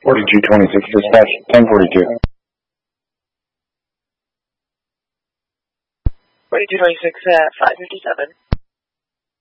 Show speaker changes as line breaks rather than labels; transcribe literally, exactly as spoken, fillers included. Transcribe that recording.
forty-two twenty-six dispatch, ten forty-two.
forty-two twenty-six at five fifty-seven.